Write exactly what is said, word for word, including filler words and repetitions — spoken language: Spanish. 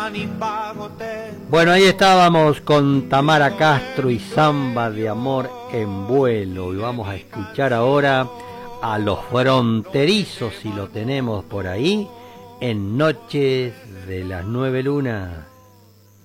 Bueno, ahí estábamos con Tamara Castro y Samba de Amor en Vuelo. Y vamos a escuchar ahora a Los Fronterizos, si lo tenemos por ahí, en Noches de las Nueve Lunas.